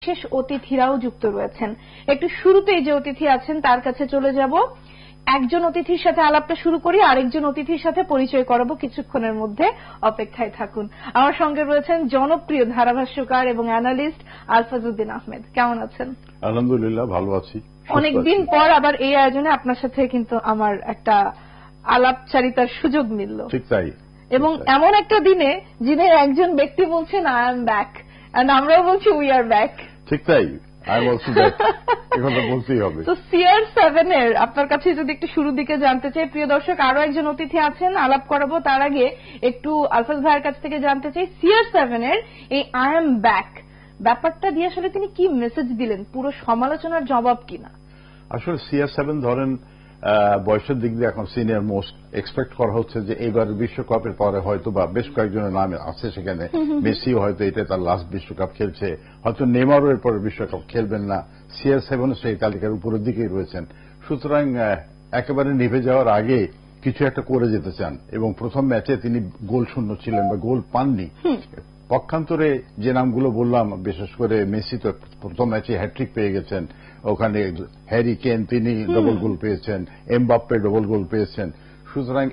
বিশেষ অতিথিরাও যুক্ত রয়েছেন। একটু শুরুতেই যে অতিথি আছেন তার কাছে চলে যাব। একজন অতিথির সাথে আলাপটা শুরু করি, আরেকজন অতিথির সাথে পরিচয় করাবো, কিছুক্ষণের মধ্যে অপেক্ষায় থাকুন। আমার সঙ্গে রয়েছেন জনপ্রিয় ধারাভাষ্যকার এবং অ্যানালিস্ট আলফাজ উদ্দিন আহমেদ। কেমন আছেন? আলহামদুলিল্লাহ, ভালো আছি। অনেকদিন পর আবার এই আয়োজনে আপনার সাথে কিন্তু আমার একটা আলাপচারিতার সুযোগ মিলল। ঠিক তাই। এবং এমন একটা দিনে যিনি একজন ব্যক্তি বলছেন আই এম ব্যাক, এন্ড আমরাও বলছি উই আর ব্যাক। ঠিক তাই, আই এম অলসো ব্যাক। এখন বলতেই হবে। তো CR7 এর আপনার কাছে যদি একটু শুরুর দিকে জানতে চাই, প্রিয় দর্শক আরো একজন অতিথি আছেন, আলাপ করাবো। তার আগে একটু আলফাজ ভাইয়ের কাছ থেকে জানতে চাই CR7 এর এই আই এম ব্যাক ব্যাপারটা দিয়ে আসলে তিনি কি মেসেজ দিলেন, পুরো সমালোচনার জবাব কিনা? আসলে CR7 ধরেন বয়সের দিক দিয়ে এখন সিনিয়র মোস্ট, এক্সপেক্ট করা হচ্ছে যে এইবার বিশ্বকাপের পরে হয়তো বা বেশ কয়েকজনের নাম আছে সেখানে। মেসিও হয়তো এটা তার লাস্ট বিশ্বকাপ খেলছে, হয়তো নেইমারও এরপরে বিশ্বকাপ খেলবেন না। CR7 সেই তালিকার উপরের দিকেই রয়েছেন। সুতরাং একেবারে নিভে যাওয়ার আগে কিছু একটা করে যেতে চান, এবং প্রথম ম্যাচে তিনি গোল শূন্য ছিলেন বা গোল পাননি। পক্ষান্তরে যে নামগুলো বললাম, বিশেষ করে মেসি তো প্রথম ম্যাচে হ্যাট্রিক পেয়ে গেছেন, ওখানে হ্যারি কেন তিনি ডবল গোল পেয়েছেন, এমবাপ্পে ডবল গোল পেয়েছেন। সুতরাং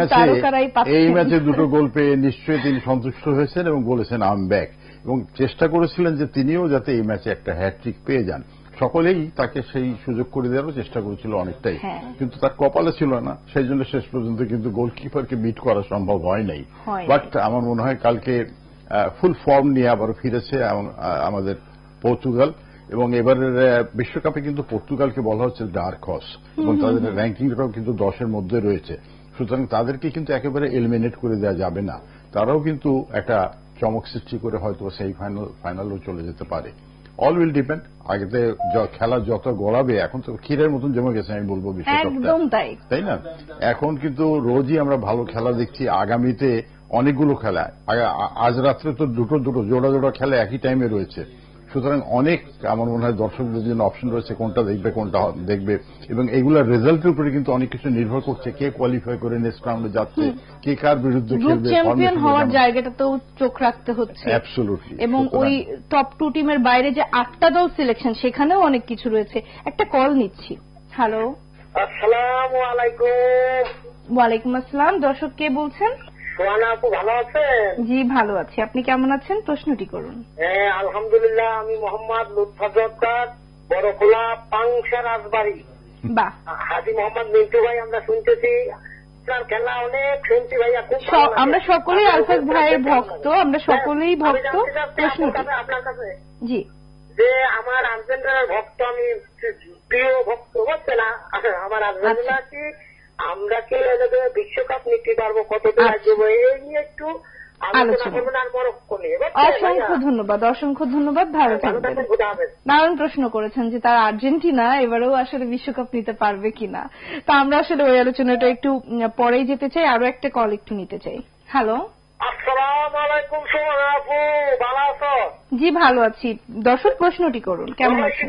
এই ম্যাচে দুটো গোল পেয়ে নিশ্চয়ই তিনি সন্তুষ্ট হয়েছেন এবং বলেছেন আই এম ব্যাক, এবং চেষ্টা করেছিলেন যে তিনিও যাতে এই ম্যাচে একটা হ্যাট্রিক পেয়ে যান। সকলেই তাকে সেই সুযোগ করে দেওয়ারও চেষ্টা করেছিল অনেকটাই, কিন্তু তার কপালে ছিল না। সেই জন্য শেষ পর্যন্ত কিন্তু গোলকিপারকে বিট করা সম্ভব হয় নাই। বাট আমার মনে হয় কালকে ফুল ফর্ম নিয়ে আবার ফিরেছে আমাদের পর্তুগাল, এবং এবারের বিশ্বকাপে কিন্তু পর্তুগালকে বলা হচ্ছে ডার্ক হর্স, এবং তাদের র্যাঙ্কিংটাও কিন্তু 10-এর মধ্যে রয়েছে। সুতরাং তাদেরকে কিন্তু একেবারে এলিমিনেট করে দেওয়া যাবে না। তারাও কিন্তু একটা চমক সৃষ্টি করে হয়তো সেই ফাইনালও চলে যেতে পারে। All will depend. আগেতে খেলা যত গড়াবে, এখন তো ক্ষীরের মতন জমে গেছে আমি বলবো বিশ্বকাপটা, তাই না? এখন কিন্তু রোজই আমরা ভালো খেলা দেখছি। আগামীতে অনেকগুলো খেলা, আজ রাত্রে তো দুটো জোড়া জোড়া খেলা একই টাইমে রয়েছে। সুতরাং অনেক আমার মনে হয় দর্শকদের জন্য অপশন রয়েছে কোনটা দেখবে কোনটা দেখবে, এবং এগুলোর রেজাল্টের উপরে কিন্তু অনেক কিছু নির্ভর করছে। কে কোয়ালিফাই করে নেক্সট রাউন্ডে যাচ্ছে, কে কার বিরুদ্ধে খেলবে, চ্যাম্পিয়ন হওয়ার জায়গাটাতেও চোখ রাখতে হচ্ছে। অ্যাবসলিউটলি। এবং ওই টপ 2 টিমের বাইরে যে 8টা দল সিলেকশন, সেখানেও অনেক কিছু রয়েছে। একটা কল নিচ্ছি। হ্যালো, আসসালামু আলাইকুম। ওয়ালাইকুম আসসালাম। দর্শক কে বলছেন? সোহানা আপু, ভালো আছেন? জি ভালো আছি, আপনি কেমন আছেন? প্রশ্নটি করুন। হ্যাঁ আলহামদুলিল্লাহ, আমি মোহাম্মদ লুৎফাজত্তার, বড়খোলা পাংশা রাজবাড়ি। বাহ। হাজী মোহাম্মদ মিন্টু ভাই, আমরা শুনতেছি আপনার খেলা অনেক শুনছি ভাইয়া, খুব আমরা সকলেই আলফাজ ভাইয়ের ভক্ত, আমরা সকলেই ভক্ত। প্রশ্নটি আপনার কাছে জি, যে আমার আর্জেন্টিনার ভক্ত, আমি প্রিয় ভক্ত, বুঝছে না? আমার আর্জেন্টিনা কি আমরা কি বিশ্বকাপ নিতে পারবো, কতদিন আসবো, এই নিয়ে একটু আলোচনা করবেন। আর মরক্কো নিয়ে। অসংখ্য ধন্যবাদ, অসংখ্য ধন্যবাদ। ভালো থাকবেন। দারুণ প্রশ্ন করেছেন যে তার আর্জেন্টিনা এবারেও আসলে বিশ্বকাপ নিতে পারবে কিনা। তা আমরা আসলে ওই আলোচনাটা একটু পরেই যেতে চাই। আরো একটা কল একটু নিতে চাই। হ্যালো, আসসালামু আলাইকুম। সোহানা আপু, ভালো আছো? জি ভালো আছি। দর্শক প্রশ্নটি করুন, কেমন আছেন?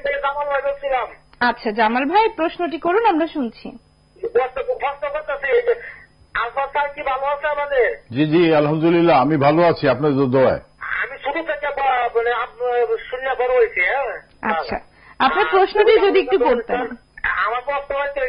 আচ্ছা জামাল ভাই, প্রশ্নটি করুন, আমরা শুনছি। কি ভালো আছে আমাদের? জি জি আলহামদুলিল্লাহ, আমি ভালো আছি আপনাদের দোয়ায়। আমি শুরু থেকে শূন্য বড় হয়েছি। আচ্ছা, আপনার প্রশ্নটি যদি একটু করতেন। আমার প্রশ্ন হচ্ছে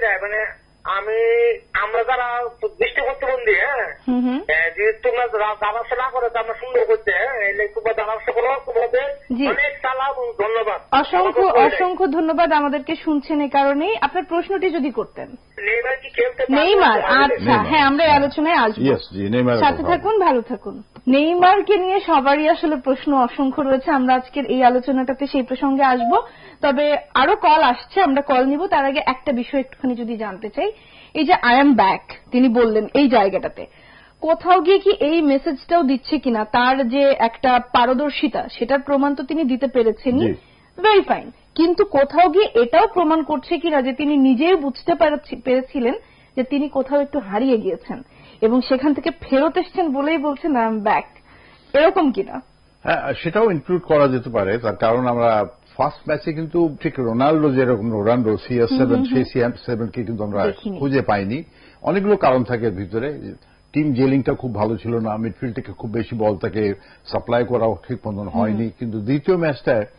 আমরা যারা দৃষ্টি প্রতিবন্ধী, যে তোমরা দাবাসা না করে আমরা সুন্দর করতে, তোমরা দাবাসা করো, তোমাদের অনেক চালাক। ধন্যবাদ, অসংখ্য অসংখ্য ধন্যবাদ আমাদেরকে শুনছেন এই কারণেই। আপনার প্রশ্নটি যদি করতেন। নেইমার কি খেলতে পারবে? নেইমার, আচ্ছা হ্যাঁ, আমরা এই আলোচনায় আসবো। সাথে থাকুন, ভালো থাকুন। নেইমারকে নিয়ে সবারই আসলে প্রশ্ন অসংখ্য রয়েছে। আমরা আজকের এই আলোচনাটাতে সেই প্রসঙ্গে আসব। তবে আরো কল আসছে, আমরা কল নিব। তার আগে একটা বিষয় একটুখানি যদি জানতে চাই, এই যে আই এম ব্যাক তিনি বললেন, এই জায়গাটাতে কোথাও গিয়ে কি এই মেসেজটাও দিচ্ছে কিনা, তার যে একটা পারদর্শিতা সেটার প্রমাণ তো তিনি দিতে পেরেছেনই, ভেরি ফাইন, কিন্তু কোথাও গিয়ে এটাও প্রমাণ করছে কিনা যে তিনি নিজেই বুঝতে পেরেছিলেন যে তিনি কোথাও একটু হারিয়ে গিয়েছেন এবং সেখান থেকে ফেরত এসছেন বলেই বলছেন আই এম ব্যাক, এরকম কিনা? হ্যাঁ, সেটাও ইনক্লুড করা যেতে পারে। তার কারণ আমরা ফার্স্ট ম্যাচে কিন্তু ঠিক রোনাল্ডো যেরকম রোনাল্ডো CR7 সেই CR7কে কিন্তু আমরা খুঁজে পাইনি। অনেকগুলো কারণ থাকে ভিতরে। টিম জেলিংটা খুব ভালো ছিল না, মিডফিল্ড থেকে খুব বেশি বল তাকে সাপ্লাই করা ঠিক মতন হয়নি। কিন্তু দ্বিতীয় ম্যাচটায়